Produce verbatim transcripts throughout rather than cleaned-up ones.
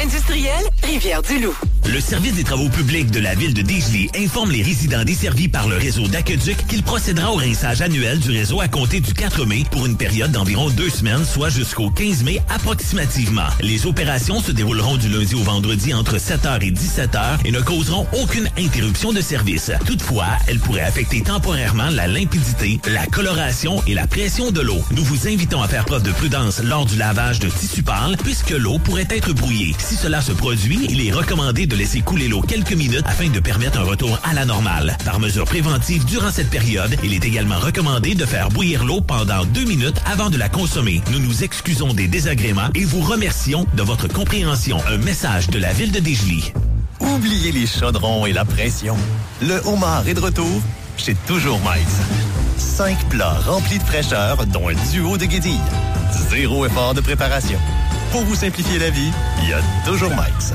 industriel, Rivière-du-Loup. Le service des travaux publics de la ville de Dégelée informe les résidents desservis par le réseau d'Aqueduc qu'il procédera au rinçage annuel du réseau à compter du quatre mai pour une période d'environ deux semaines, soit jusqu'au quinze mai approximativement. Les opérations se dérouleront du lundi au vendredi entre sept heures et dix-sept heures et ne causeront aucune interruption de service. Toutefois, elles pourraient affecter temporairement la limpidité, la coloration et la pression de l'eau. Nous vous invitons à faire preuve de prudence lors du lavage de tissu pâle puisque l'eau pourrait être brouillée. Si cela se produit, il est recommandé de laisser couler l'eau quelques minutes afin de permettre un retour à la normale. Par mesure préventive durant cette période, il est également recommandé de faire bouillir l'eau pendant deux minutes avant de la consommer. Nous nous excusons des désagréments et vous remercions de votre compréhension. Un message de la ville de Dégelée. Oubliez les chaudrons et la pression. Le homard est de retour chez Toujours Mike's. Cinq plats remplis de fraîcheur, dont un duo de guédilles. Zéro effort de préparation. Pour vous simplifier la vie, il y a Toujours Mike's.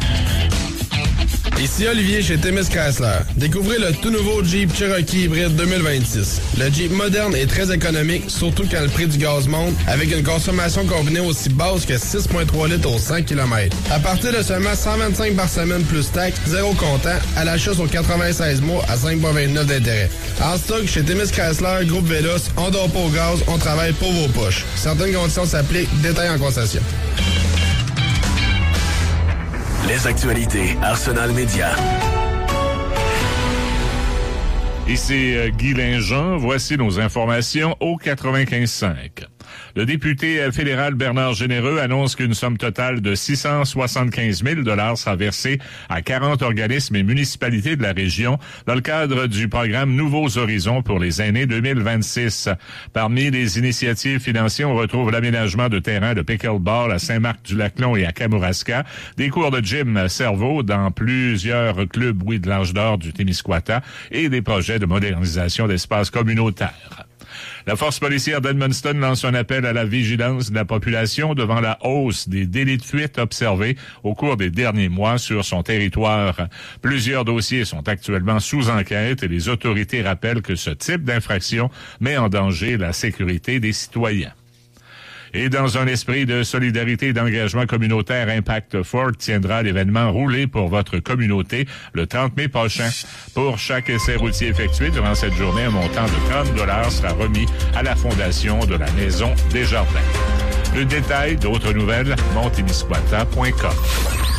Ici Olivier chez Témis Chrysler. Découvrez le tout nouveau Jeep Cherokee hybride deux mille vingt-six. Le Jeep moderne est très économique, surtout quand le prix du gaz monte, avec une consommation combinée aussi basse que six virgule trois litres au cent kilomètres. À partir de seulement cent vingt-cinq par semaine plus taxes, zéro comptant, à l'achat sur quatre-vingt-seize mois à cinq virgule vingt-neuf d'intérêt. En stock chez Témis Chrysler, Groupe Véloce, on dort pas au gaz, on travaille pour vos poches. Certaines conditions s'appliquent, détails en concession. Les actualités Arsenal Média. Ici euh, Guy Linjean, voici nos informations au quatre-vingt-quinze cinq. Le député fédéral Bernard Généreux annonce qu'une somme totale de six cent soixante-quinze mille dollars sera versée à quarante organismes et municipalités de la région dans le cadre du programme Nouveaux Horizons pour les aînés deux mille vingt-six. Parmi les initiatives financières, on retrouve l'aménagement de terrains de pickleball à Saint-Marc-du-Laclon et à Kamouraska, des cours de gym cerveau dans plusieurs clubs oui de l'Ange d'Or du Témiscouata et des projets de modernisation d'espaces communautaires. La force policière d'Edmundston lance un appel à la vigilance de la population devant la hausse des délits de fuite observés au cours des derniers mois sur son territoire. Plusieurs dossiers sont actuellement sous enquête et les autorités rappellent que ce type d'infraction met en danger la sécurité des citoyens. Et dans un esprit de solidarité et d'engagement communautaire, Impact Ford tiendra l'événement Rouler pour votre communauté le trente mai prochain. Pour chaque essai routier effectué durant cette journée, un montant de trente dollars sera remis à la fondation de la Maison des Jardins. Le détail d'autres nouvelles, montémiscouata point com.